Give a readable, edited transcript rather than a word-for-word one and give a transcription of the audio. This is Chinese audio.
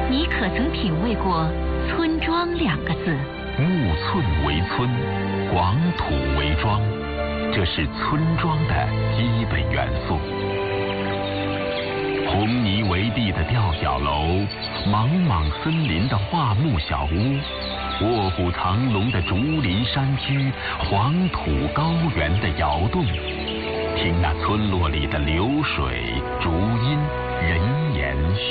你可曾品味过“村庄”2个字？ 木寸为村，广土为庄，这是村庄的基本元素。红泥为地的吊脚楼，莽莽森林的桦木小屋，卧虎藏龙的竹林山居，黄土高原的窑洞，听那村落里的流水、竹音、人言、